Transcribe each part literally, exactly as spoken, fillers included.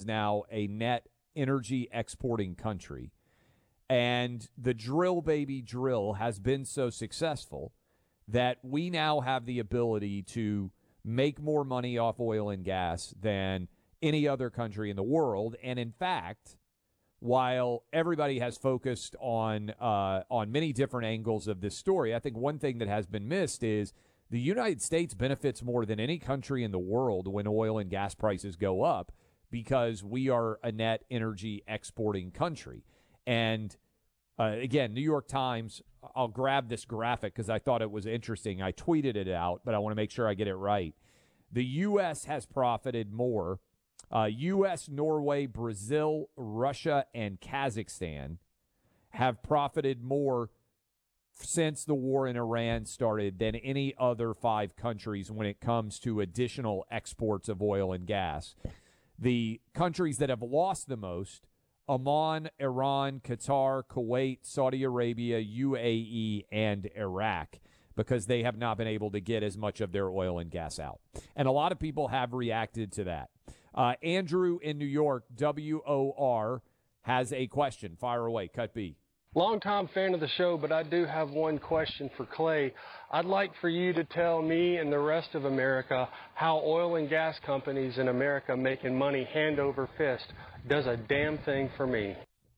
now a net energy exporting country. And the drill, baby, drill has been so successful that we now have the ability to make more money off oil and gas than any other country in the world. And in fact, while everybody has focused on uh, on many different angles of this story, I think one thing that has been missed is the United States benefits more than any country in the world when oil and gas prices go up because we are a net energy exporting country. And uh, again, New York Times, I'll grab this graphic because I thought it was interesting. I tweeted it out, but I want to make sure I get it right. The U S has profited more. Uh, U S, Norway, Brazil, Russia, and Kazakhstan have profited more since the war in Iran started than any other five countries when it comes to additional exports of oil and gas. The countries that have lost the most, Oman, Iran, Qatar, Kuwait, Saudi Arabia, U A E, and Iraq, because they have not been able to get as much of their oil and gas out. And a lot of people have reacted to that. Uh, Andrew in New York, W O R, has a question. Fire away. Cut B. Longtime fan of the show, but I do have one question for Clay. I'd like for you to tell me and the rest of America how oil and gas companies in America making money hand over fist does a damn thing for me.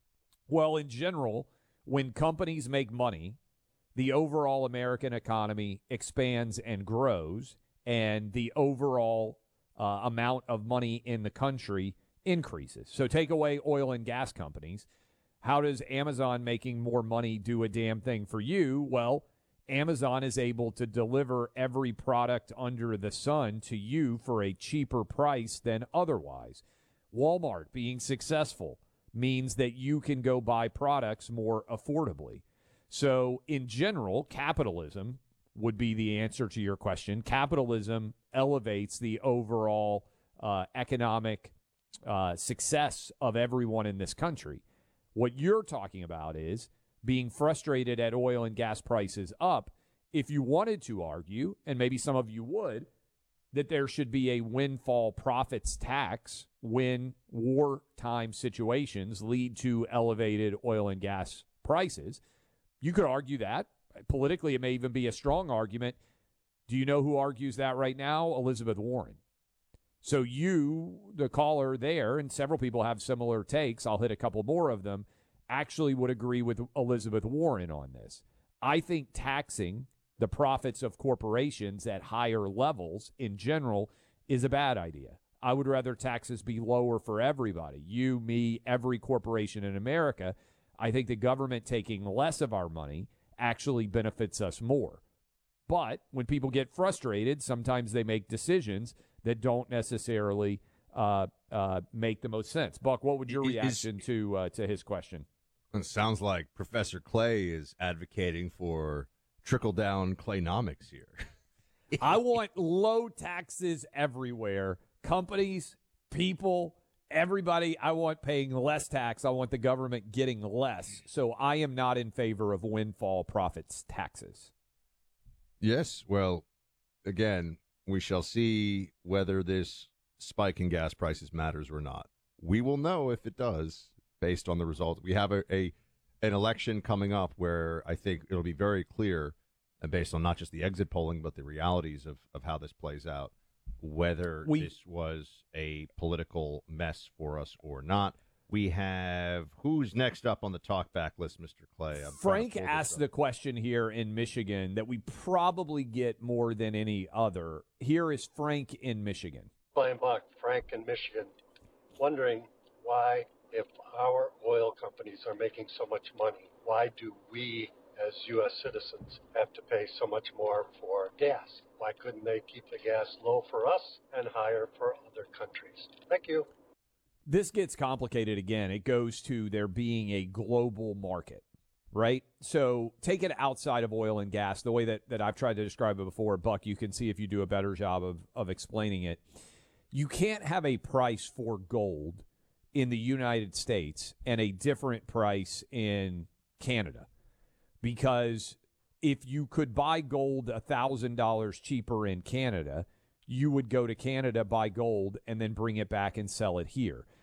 Well, in general, when companies make money, the overall American economy expands and grows, and the overall uh, amount of money in the country increases. So take away oil and gas companies. How does Amazon making more money do a damn thing for you? Well, Amazon is able to deliver every product under the sun to you for a cheaper price than otherwise. Walmart being successful means that you can go buy products more affordably. So in general, capitalism would be the answer to your question. Capitalism elevates the overall uh, economic uh, success of everyone in this country. What you're talking about is being frustrated at oil and gas prices up. If you wanted to argue, and maybe some of you would, that there should be a windfall profits tax when wartime situations lead to elevated oil and gas prices, you could argue that. Politically, it may even be a strong argument. Do you know who argues that right now? Elizabeth Warren. So you, the caller there, and several people have similar takes, I'll hit a couple more of them, actually would agree with Elizabeth Warren on this. I think taxing the profits of corporations at higher levels in general is a bad idea. I would rather taxes be lower for everybody, you, me, every corporation in America. I think the government taking less of our money actually benefits us more. But when people get frustrated, sometimes they make decisions that don't necessarily uh, uh, make the most sense. Buck, what would your reaction is, to uh, to his question? It sounds like Professor Clay is advocating for trickle-down Claynomics here. I want low taxes everywhere. Companies, people, everybody, I want paying less tax. I want the government getting less. So I am not in favor of windfall profits taxes. Yes, well, again, we shall see whether this spike in gas prices matters or not. We will know if it does based on the result. We have a, a an election coming up where I think it'll be very clear, and based on not just the exit polling, but the realities of, of how this plays out, whether we, this was a political mess for us or not. We have, who's next up on the talkback list, Mister Clay? I'm Frank asked the question here in Michigan that we probably get more than any other. Here is Frank in Michigan. Clay and Buck, Frank in Michigan, wondering why, if our oil companies are making so much money, why do we as U S citizens have to pay so much more for gas? Why couldn't they keep the gas low for us and higher for other countries? Thank you. This gets complicated again. It goes to there being a global market, right? So take it outside of oil and gas, the way that, that I've tried to describe it before. Buck, you can see if you do a better job of, of explaining it. You can't have a price for gold in the United States and a different price in Canada, because if you could buy gold one thousand dollars cheaper in Canada, you would go to Canada, buy gold, and then bring it back and sell it here.